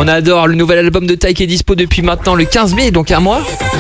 On adore le nouvel album de Taïk qui est dispo depuis maintenant le 15 mai, donc un mois.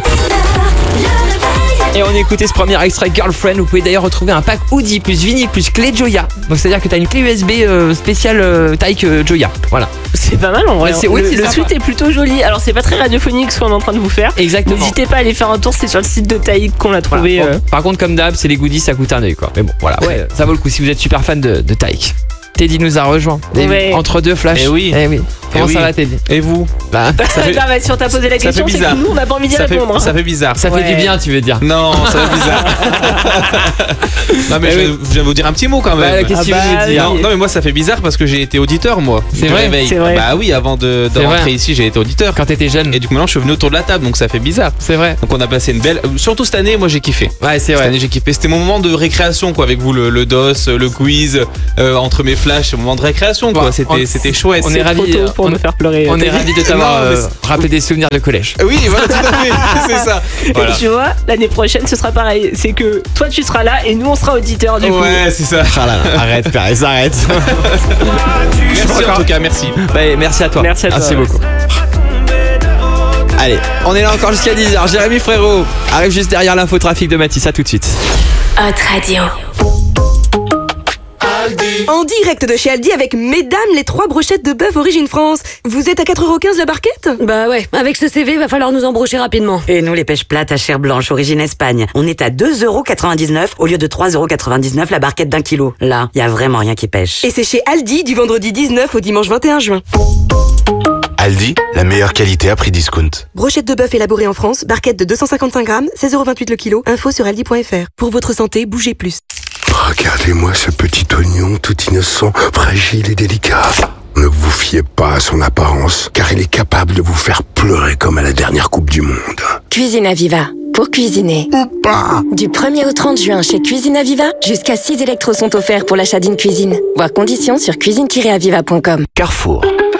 Et on a écouté ce premier extrait Girlfriend. Vous pouvez d'ailleurs retrouver un pack Audi plus vinyle plus clé Joya. Donc c'est à dire que t'as une clé USB spéciale Taïk Joya. Voilà. C'est pas mal en vrai. Le suite est plutôt joli. Alors c'est pas très radiophonique ce qu'on est en train de vous faire. Exactement. N'hésitez pas à aller faire un tour, c'est sur le site de Taïk qu'on l'a trouvé. Voilà. Bon, par contre comme d'hab, c'est les goodies, ça coûte un œil quoi. Mais bon voilà, ouais. Ça vaut le coup si vous êtes super fan de Taïk. Teddy nous a rejoint. Entre deux flashs. Eh oui. Comment ça va Teddy? Et vous? Si on t'a posé la question, c'est que nous on n'a pas envie d'y répondre. Ça fait bizarre. Ça fait du bien, tu veux dire? Non, ça fait bizarre. Non mais je vais vous dire un petit mot quand même. Qu'est-ce que tu veux dire? Non mais moi ça fait bizarre parce que j'ai été auditeur moi. C'est vrai. C'est vrai. Bah oui, avant de rentrer ici, j'ai été auditeur. Quand t'étais jeune. Et du coup maintenant je suis venu autour de la table, donc ça fait bizarre. C'est vrai. Donc on a passé une belle. Surtout cette année, moi j'ai kiffé. Ouais, c'est vrai. Cette année j'ai kiffé. C'était mon moment de récréation quoi, avec vous le DOS, le quiz, entre mes flashs, c'est mon moment de récréation quoi. C'était chouette. On est ravis pour me faire pleurer. On est ravis de t'avoir rappelé des souvenirs de collège. Oui, voilà, tout à fait. C'est ça. Voilà. Et tu vois, l'année prochaine ce sera pareil. C'est que toi tu seras là et nous on sera auditeurs du coup. Ouais, c'est ça. Ah là là, arrête, Pérez, arrête. Merci en tout cas, merci. Merci à toi. Merci à toi. Merci beaucoup. Allez, on est là encore jusqu'à 10h. Jérémy Frérot arrive juste derrière l'infotrafic de Mathis. À tout de suite. Hot Radio. En direct de chez Aldi avec mesdames les 3 brochettes de bœuf origine France. Vous êtes à 4,15€ la barquette? Bah ouais, avec ce CV, va falloir nous embrocher rapidement. Et nous, les pêches plates à chair blanche, origine Espagne. On est à 2,99€ au lieu de 3,99€ la barquette d'1 kilo. Là, y a vraiment rien qui pêche. Et c'est chez Aldi du vendredi 19 au dimanche 21 juin. Aldi, la meilleure qualité à prix discount. Brochette de bœuf élaborée en France, barquette de 255 grammes, 16,28€ le kilo. Info sur aldi.fr. Pour votre santé, bougez plus. Regardez-moi ce petit oignon tout innocent, fragile et délicat. Ne vous fiez pas à son apparence, car il est capable de vous faire pleurer comme à la dernière Coupe du Monde. Cuisine Aviva. Pour cuisiner. Ou pas. Du 1er au 30 juin chez Cuisine Aviva, jusqu'à 6 électros sont offerts pour l'achat d'une cuisine. Voir conditions sur cuisine-aviva.com. Carrefour.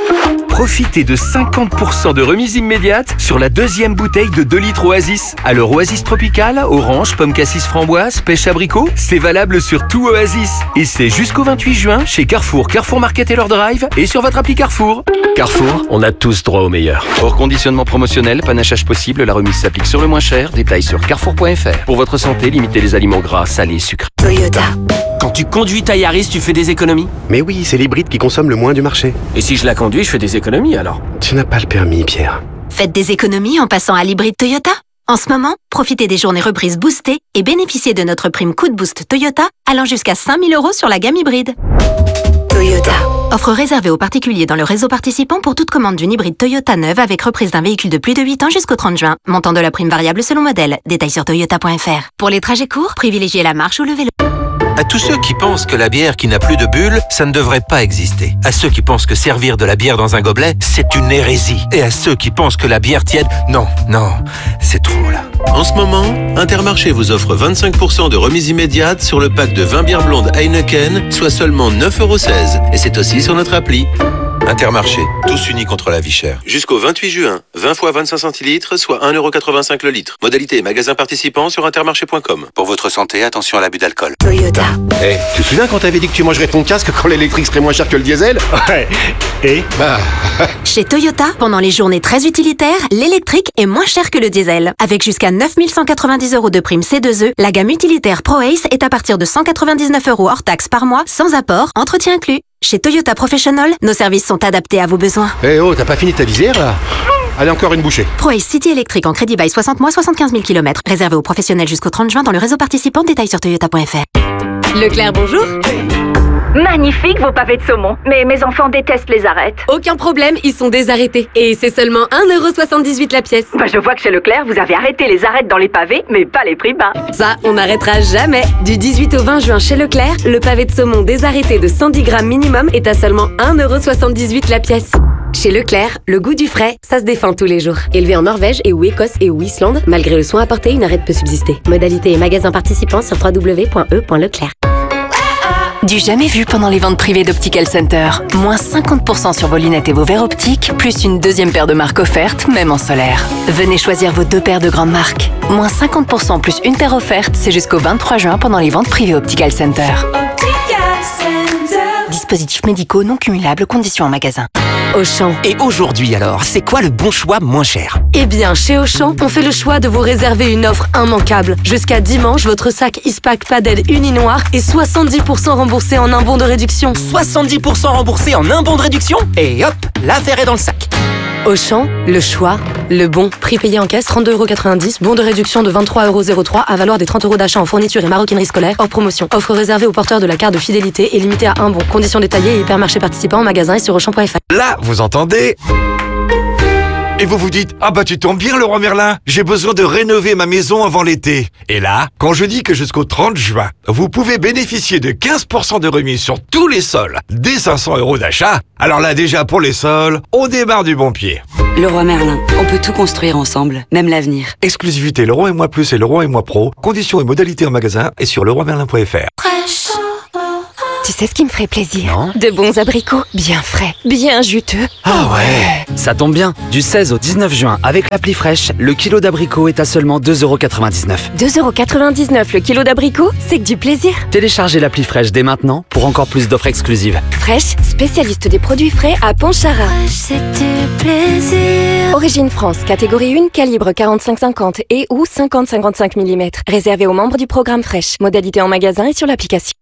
Profitez de 50% de remise immédiate sur la deuxième bouteille de 2 litres Oasis. Alors Oasis Tropical, orange, pomme cassis framboise, pêche abricot, c'est valable sur tout Oasis. Et c'est jusqu'au 28 juin chez Carrefour, Carrefour Market et leur drive et sur votre appli Carrefour. Carrefour, on a tous droit au meilleur. Hors conditionnement promotionnel, panachage possible, la remise s'applique sur le moins cher. Détails sur carrefour.fr. Pour votre santé, limitez les aliments gras, salés, sucrés. Toyota. Quand tu conduis ta Yaris, tu fais des économies? Mais oui, c'est l'hybride qui consomme le moins du marché. Et si je la conduis, je fais des économies alors? Tu n'as pas le permis, Pierre. Faites des économies en passant à l'hybride Toyota. En ce moment, profitez des journées reprises boostées et bénéficiez de notre prime coup de boost Toyota allant jusqu'à 5 000 € sur la gamme hybride. Toyota. Offre réservée aux particuliers dans le réseau participant pour toute commande d'une hybride Toyota neuve avec reprise d'un véhicule de plus de 8 ans jusqu'au 30 juin. Montant de la prime variable selon modèle. Détails sur toyota.fr. Pour les trajets courts, privilégiez la marche ou le vélo. À tous ceux qui pensent que la bière qui n'a plus de bulles, ça ne devrait pas exister. À ceux qui pensent que servir de la bière dans un gobelet, c'est une hérésie. Et à ceux qui pensent que la bière tiède, non, c'est trop là. En ce moment, Intermarché vous offre 25% de remise immédiate sur le pack de 20 bières blondes Heineken, soit seulement 9,16€. Et c'est aussi sur notre appli. Intermarché, tous unis contre la vie chère. Jusqu'au 28 juin, 20 fois 25 centilitres, soit 1,85€ le litre. Modalité et magasin participant sur intermarché.com. Pour votre santé, attention à l'abus d'alcool. Toyota. Tu te souviens quand t'avais dit que tu mangerais ton casque quand l'électrique serait moins cher que le diesel? Ouais. Et Chez Toyota, pendant les journées très utilitaires, l'électrique est moins cher que le diesel. Avec jusqu'à 9 190 € de prime C2E, la gamme utilitaire ProAce est à partir de 199 € hors taxe par mois, sans apport, entretien inclus. Chez Toyota Professional, nos services sont adaptés à vos besoins. Eh oh, t'as pas fini ta visière là? Allez, encore une bouchée. ProAce City électrique en crédit bail 60 mois, 75 000 km. Réservé aux professionnels jusqu'au 30 juin dans le réseau participant. Détails sur toyota.fr. Leclerc, bonjour. Magnifique vos pavés de saumon, mais mes enfants détestent les arêtes. Aucun problème, ils sont désarrêtés. Et c'est seulement 1,78€ la pièce. Je vois que chez Leclerc, vous avez arrêté les arêtes dans les pavés, mais pas les prix bas. Ça, on n'arrêtera jamais. Du 18 au 20 juin chez Leclerc, le pavé de saumon désarrêté de 110 grammes minimum est à seulement 1,78€ la pièce. Chez Leclerc, le goût du frais, ça se défend tous les jours. Élevé en Norvège et ou Écosse et ou Islande, malgré le soin apporté, une arête peut subsister. Modalité et magasin participants sur www.e.leclerc. Du jamais vu pendant les ventes privées d'Optical Center. Moins 50% sur vos lunettes et vos verres optiques, plus une deuxième paire de marques offerte, même en solaire. Venez choisir vos 2 paires de grandes marques. Moins 50% plus une paire offerte, c'est jusqu'au 23 juin pendant les ventes privées Optical Center. dispositifs médicaux non cumulables, conditions en magasin. Auchan. Et aujourd'hui alors, c'est quoi le bon choix moins cher? Eh bien, chez Auchan, on fait le choix de vous réserver une offre immanquable. Jusqu'à dimanche, votre sac Ispac Padel Uninoir est 70% remboursé en un bon de réduction. 70% remboursé en un bon de réduction? Et hop, l'affaire est dans le sac. Auchan, le choix, le bon. Prix payé en caisse, 32,90 €. Bon de réduction de 23,03 € à valoir des 30 € d'achat en fourniture et maroquinerie scolaire. Hors promotion. Offre réservée aux porteurs de la carte de fidélité et limitée à un bon. Conditions détaillées et hypermarchés participants en magasin et sur Auchan.fr. Là, vous entendez? Et vous vous dites, ah bah tu tombes bien Leroy Merlin, j'ai besoin de rénover ma maison avant l'été. Et là, quand je dis que jusqu'au 30 juin, vous pouvez bénéficier de 15% de remise sur tous les sols, dès 500 € d'achat, alors là déjà pour les sols, on démarre du bon pied. Leroy Merlin, on peut tout construire ensemble, même l'avenir. Exclusivité Leroy et Moi Plus et Leroy et Moi Pro, conditions et modalités en magasin et sur leroymerlin.fr. Tu sais ce qui me ferait plaisir? Non. De bons abricots, bien frais, bien juteux. Ah ouais. Ça tombe bien. Du 16 au 19 juin, avec l'appli fraîche, le kilo d'abricots est à seulement 2,99 €. 2,99 € le kilo d'abricots, c'est que du plaisir. Téléchargez l'appli fraîche dès maintenant pour encore plus d'offres exclusives. Fraîche, spécialiste des produits frais à Pontcharra. C'est du plaisir. Origine France, catégorie 1, calibre 45-50 et ou 50-55 mm. Réservé aux membres du programme Fraîche. Modalité en magasin et sur l'application.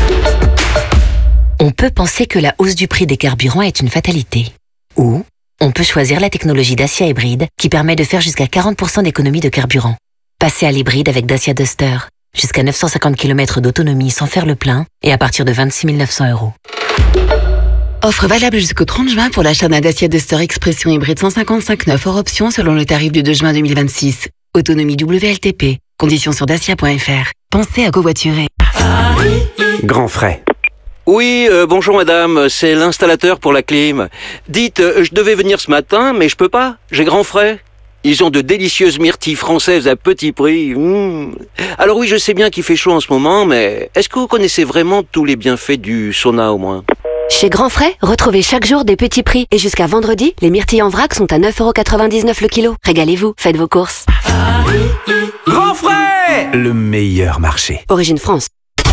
On peut penser que la hausse du prix des carburants est une fatalité. Ou on peut choisir la technologie Dacia Hybride qui permet de faire jusqu'à 40% d'économie de carburant. Passez à l'hybride avec Dacia Duster. Jusqu'à 950 km d'autonomie sans faire le plein et à partir de 26 900 €. Offre valable jusqu'au 30 juin pour l'achat d'un Dacia Duster Expression hybride 155/9 hors option selon le tarif du 2 juin 2026. Autonomie WLTP. Conditions sur dacia.fr. Pensez à covoiturer. Grand frais. Oui, bonjour madame, c'est l'installateur pour la clim. Dites, je devais venir ce matin, mais je peux pas, j'ai grand frais. Ils ont de délicieuses myrtilles françaises à petit prix. Alors oui, je sais bien qu'il fait chaud en ce moment, mais est-ce que vous connaissez vraiment tous les bienfaits du sauna au moins? Chez Grand Frais, retrouvez chaque jour des petits prix. Et jusqu'à vendredi, les myrtilles en vrac sont à 9,99 € le kilo. Régalez-vous, faites vos courses. Grand frais! Le meilleur marché. Origine France.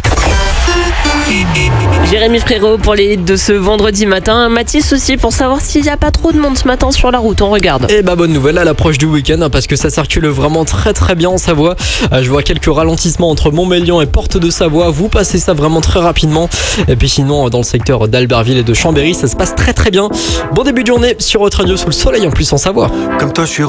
Jérémy Frérot pour les hits de ce vendredi matin. Mathis aussi pour savoir s'il n'y a pas trop de monde ce matin sur la route. On regarde. Et bah bonne nouvelle à l'approche du week-end parce que ça circule vraiment très très bien en Savoie. Je vois quelques ralentissements entre Montmélian et Porte de Savoie. Vous passez ça vraiment très rapidement. Et puis sinon dans le secteur d'Albertville et de Chambéry ça se passe très très bien. Bon début de journée sur Votre Radio sous le soleil en plus en Savoie. Comme toi je suis